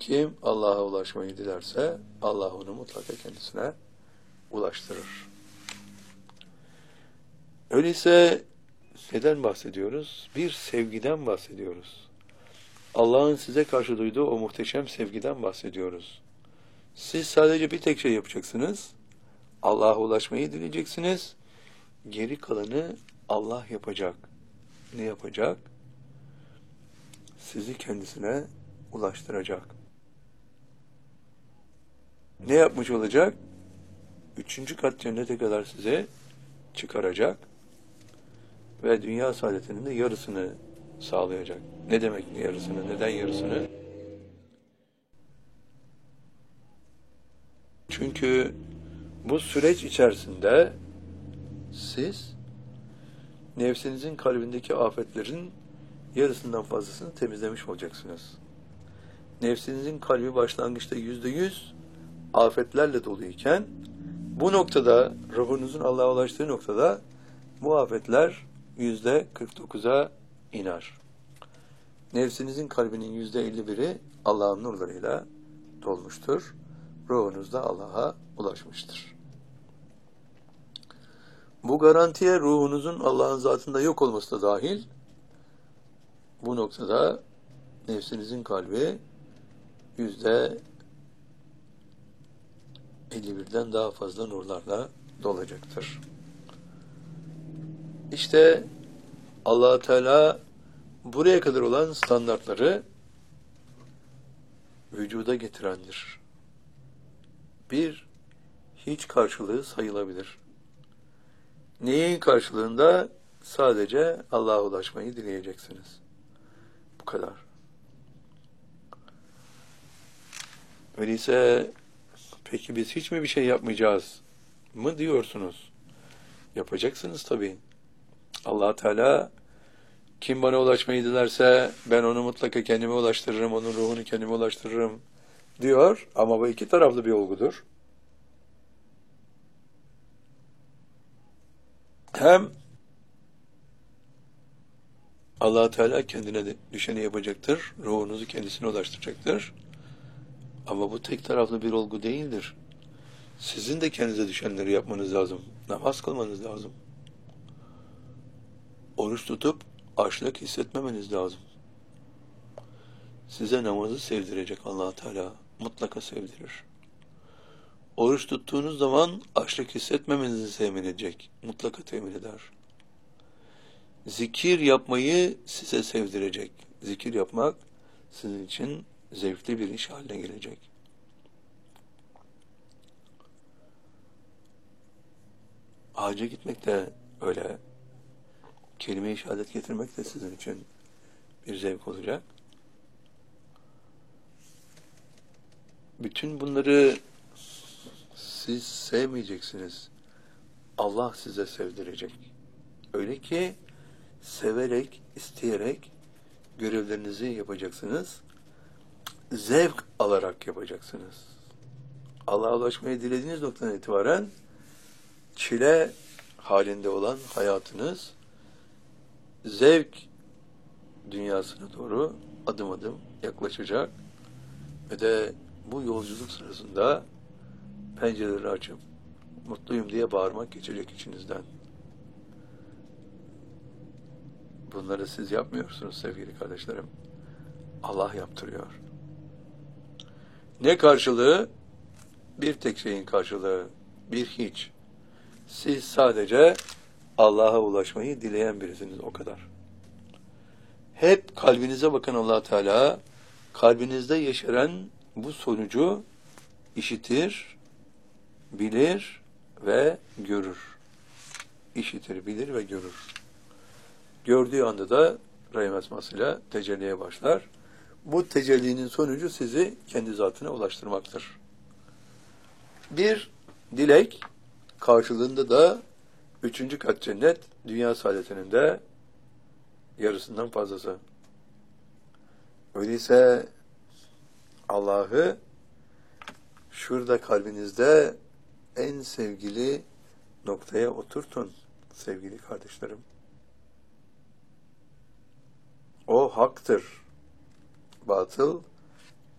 Kim Allah'a ulaşmayı dilerse Allah onu mutlaka kendisine ulaştırır. Öyleyse neden bahsediyoruz? Bir sevgiden bahsediyoruz. Allah'ın size karşı duyduğu o muhteşem sevgiden bahsediyoruz. Siz sadece bir tek şey yapacaksınız. Allah'a ulaşmayı dileyeceksiniz. Geri kalanı Allah yapacak. Ne yapacak? Sizi kendisine ulaştıracak. Ne yapmış olacak? 3. kat cennete kadar size çıkaracak ve dünya saadetinin de yarısını sağlayacak. Ne demek yarısını? Neden yarısını? Çünkü bu süreç içerisinde siz nefsinizin kalbindeki afetlerin yarısından fazlasını temizlemiş olacaksınız. Nefsinizin kalbi başlangıçta %100 afetlerle doluyken bu noktada, ruhunuzun Allah'a ulaştığı noktada bu afetler %49'a iner. Nefsinizin kalbinin %51'i Allah'ın nurlarıyla dolmuştur. Ruhunuz da Allah'a ulaşmıştır. Bu garantiye ruhunuzun Allah'ın zatında yok olması da dahil, bu noktada nefsinizin kalbi %51'den daha fazla nurlarla dolacaktır. İşte Allah Teala buraya kadar olan standartları vücuda getirendir. Bir, hiç karşılığı sayılabilir. Neyin karşılığında? Sadece Allah'a ulaşmayı dileyeceksiniz. Bu kadar. Öyleyse peki biz hiç mi bir şey yapmayacağız mı diyorsunuz? Yapacaksınız tabii. Allah Teala kim bana ulaşmayı dilerse ben onu mutlaka kendime ulaştırırım, onun ruhunu kendime ulaştırırım diyor. Ama bu iki taraflı bir olgudur. Hem Allah Teala kendine düşeni yapacaktır, ruhunuzu kendisine ulaştıracaktır. Ama bu tek taraflı bir olgu değildir. Sizin de kendinize düşenleri yapmanız lazım. Namaz kılmanız lazım. Oruç tutup açlık hissetmemeniz lazım. Size namazı sevdirecek Allah Teala. Mutlaka sevdirir. Oruç tuttuğunuz zaman açlık hissetmemenizi temin edecek. Mutlaka temin eder. Zikir yapmayı size sevdirecek. Zikir yapmak sizin için zevkli bir iş haline gelecek. Hacca gitmek de öyle. Kelime-i şehadet getirmek de sizin için bir zevk olacak. Bütün bunları siz sevmeyeceksiniz. Allah size sevdirecek. Öyle ki severek, isteyerek görevlerinizi yapacaksınız. Zevk alarak yapacaksınız. Allah'a ulaşmayı dilediğiniz noktadan itibaren çile halinde olan hayatınız zevk dünyasına doğru adım adım yaklaşacak ve de bu yolculuk sırasında pencereleri açıp mutluyum diye bağırmak geçecek içinizden. Bunları siz yapmıyorsunuz sevgili kardeşlerim. Allah yaptırıyor. Ne karşılığı? Bir tek şeyin karşılığı. Bir hiç. Siz sadece Allah'a ulaşmayı dileyen birisiniz, o kadar. Hep kalbinize bakın Allah Teala, kalbinizde yeşeren bu sonucu işitir, bilir ve görür. İşitir, bilir ve görür. Gördüğü anda da Rahim esmasıyla tecelliye başlar. Bu tecellinin sonucu sizi kendi zatına ulaştırmaktır. Bir dilek, karşılığında da 3. kat cennet, dünya saadetinin de yarısından fazlası. Öyleyse Allah'ı şurada kalbinizde en sevgili noktaya oturtun sevgili kardeşlerim. O haktır. Batıl